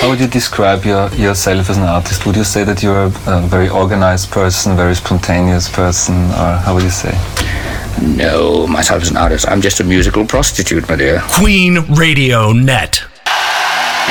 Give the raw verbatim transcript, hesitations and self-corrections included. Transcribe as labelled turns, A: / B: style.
A: How would you describe your, yourself as an artist? Would you say that you're a, a very organized person, very spontaneous person, or how would you say?
B: No, myself as an artist, I'm just a musical prostitute, my dear.
C: Queen Radio Net.